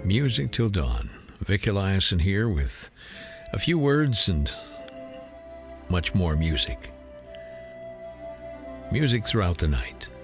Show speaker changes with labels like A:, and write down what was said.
A: Music Till Dawn. Vic Eliason here with a few words and much more music. Music throughout the night.